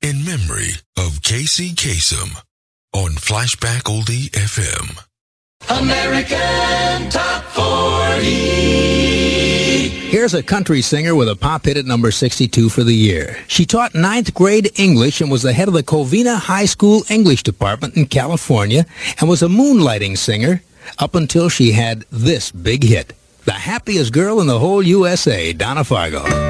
in memory of Casey Kasem on Flashback Oldie FM. American Top 40. Here's a country singer with a pop hit at number 62 for the year. She taught 9th grade English and was the head of the Covina High School English Department in California and was a moonlighting singer up until she had this big hit. The happiest girl in the whole USA, Donna Fargo.